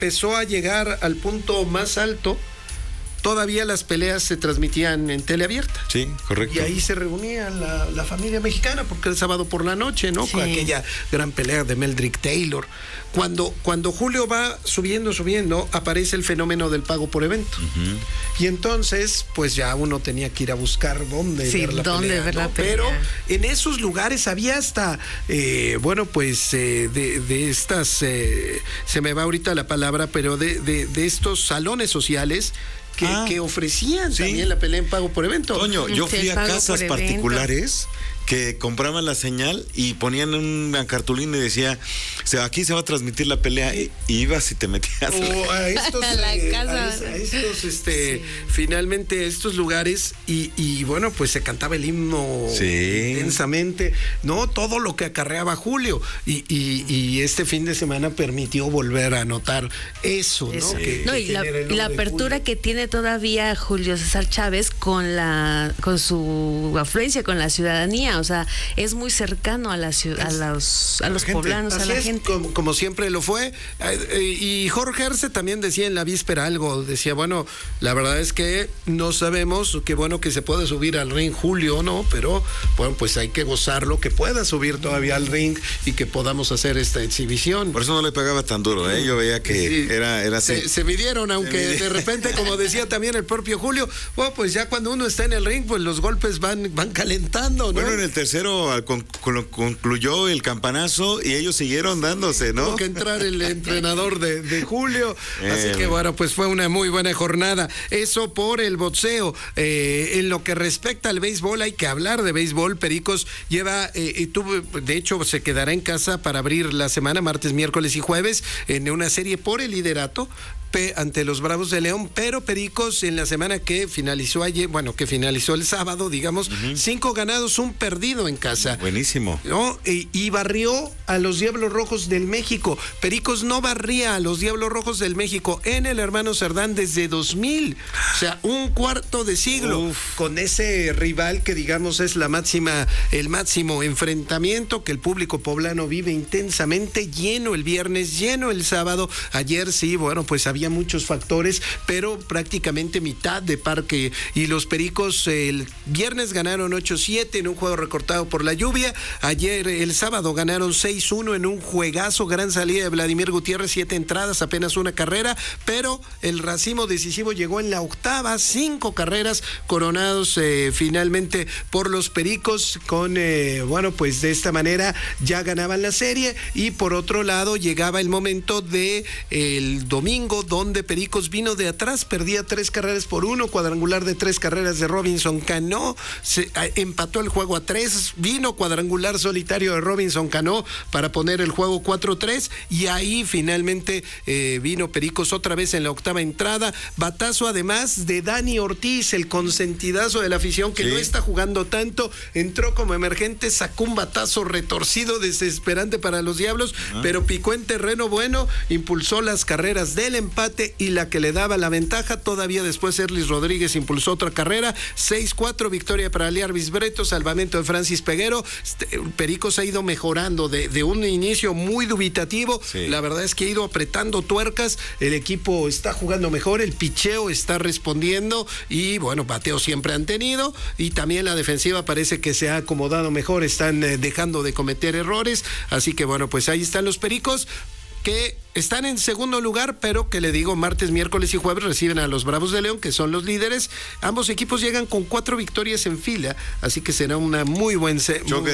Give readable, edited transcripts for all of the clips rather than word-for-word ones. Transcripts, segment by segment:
empezó a llegar al punto más alto, todavía las peleas se transmitían en tele abierta. Sí, correcto. Y ahí se reunía la familia mexicana, porque era sábado por la noche, ¿no? Sí. Con aquella gran pelea de Meldrick Taylor. Cuando Julio va subiendo, aparece el fenómeno del pago por evento. Y entonces, pues ya uno tenía que ir a buscar dónde ver la pelea, ¿no? Pero en esos lugares había hasta, de estas, se me va ahorita la palabra, pero de estos salones sociales que ofrecían también la pelea en pago por evento. Toño, yo fui a casas particulares que compraban la señal y ponían una cartulina y decía, aquí se va a transmitir la pelea, y ibas y te metías a estos finalmente estos lugares y bueno, pues se cantaba el himno intensamente, no todo lo que acarreaba Julio y este fin de semana permitió volver a notar eso. ¿No? Y la apertura que tiene todavía Julio César Chávez con su afluencia con la ciudadanía. O sea, es muy cercano a la ciudad, a los poblanos, a la gente. Como siempre lo fue. Y Jorge Arce también decía en la víspera algo. Decía, bueno, la verdad es que no sabemos, qué bueno que se puede subir al ring Julio, ¿no? Pero, bueno, pues hay que gozarlo, que pueda subir todavía al ring y que podamos hacer esta exhibición. Por eso no le pegaba tan duro, ¿eh? Yo veía que era así. Se midieron, aunque de repente, como decía también el propio Julio, bueno, pues ya cuando uno está en el ring, pues los golpes van calentando, ¿no? Bueno, en el tercero concluyó el campanazo y ellos siguieron dándose, ¿no? Tuvo que entrar el entrenador de Julio, así que bueno, pues fue una muy buena jornada. Eso por el boxeo. En lo que respecta al béisbol, hay que hablar de béisbol. Pericos lleva, de hecho se quedará en casa para abrir la semana, martes, miércoles y jueves, en una serie por el liderato ante los Bravos de León, pero Pericos en la semana que finalizó el sábado, digamos, 5 ganados, 1 perdido en casa. Buenísimo. ¿No? Y barrió a los Diablos Rojos del México. Pericos no barría a los Diablos Rojos del México en el Hermano Cerdán desde 2000. O sea, un cuarto de siglo. Con ese rival que digamos es el máximo enfrentamiento que el público poblano vive intensamente, lleno el viernes, lleno el sábado. Ayer sí, bueno, pues había muchos factores, pero prácticamente mitad de parque, y los Pericos el viernes ganaron 8-7 en un juego recortado por la lluvia. Ayer, el sábado, ganaron 6-1 en un juegazo, gran salida de Vladimir Gutiérrez, 7 entradas, apenas 1 carrera, pero el racimo decisivo llegó en la octava, 5 carreras coronados finalmente por los Pericos con, pues de esta manera ya ganaban la serie. Y por otro lado llegaba el momento de el domingo, donde Pericos vino de atrás, perdía 3-1, cuadrangular de 3 carreras de Robinson Cano, empató el juego a 3, vino cuadrangular solitario de Robinson Cano para poner el juego 4-3, y ahí finalmente vino Pericos otra vez en la octava entrada, batazo además de Dani Ortiz, el consentidazo de la afición que no está jugando tanto, entró como emergente, sacó un batazo retorcido, desesperante para los Diablos, pero picó en terreno bueno, impulsó las carreras del empate y la que le daba la ventaja. Todavía después Erlis Rodríguez impulsó otra carrera, 6-4, victoria para Liarvis Breto, salvamento de Francis Peguero. Pericos ha ido mejorando de un inicio muy dubitativo. La verdad es que ha ido apretando tuercas, el equipo está jugando mejor, el picheo está respondiendo y bueno, bateo siempre han tenido, y también la defensiva parece que se ha acomodado mejor, están dejando de cometer errores, así que bueno, pues ahí están los Pericos, que están en segundo lugar, pero que le digo, martes, miércoles y jueves reciben a los Bravos de León, que son los líderes. Ambos equipos llegan con 4 victorias en fila, así que será una muy buena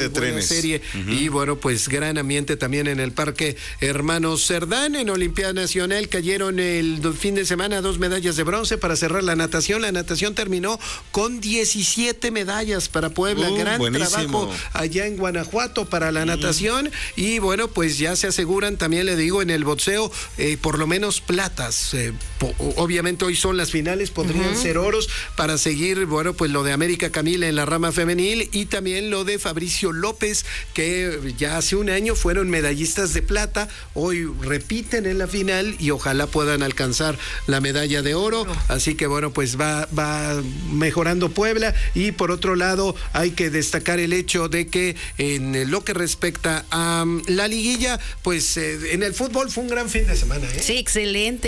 serie. Y bueno, pues gran ambiente también en el Parque Hermano Cerdán. En Olimpiada Nacional cayeron el fin de semana 2 medallas de bronce para cerrar la natación. La natación terminó con 17 medallas para Puebla. Gran trabajo allá en Guanajuato para la natación. Y bueno, pues ya se aseguran, también le digo, en el boxeo, por lo menos platas. Obviamente hoy son las finales, podrían ser oros para seguir, bueno, pues lo de América Camila en la rama femenil y también lo de Fabricio López, que ya hace un año fueron medallistas de plata, hoy repiten en la final y ojalá puedan alcanzar la medalla de oro. Así que bueno, pues va mejorando Puebla. Y por otro lado hay que destacar el hecho de que en lo que respecta a la liguilla, pues en el fútbol fue un gran gran fin de semana, ¿eh? Sí, excelente.